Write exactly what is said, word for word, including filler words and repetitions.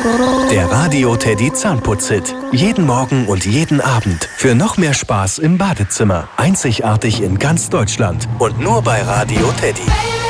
Der Radio Teddy Zahnputz-Hit. Jeden Morgen und jeden Abend. Für noch mehr Spaß im Badezimmer. Einzigartig in ganz Deutschland. Und nur bei Radio Teddy.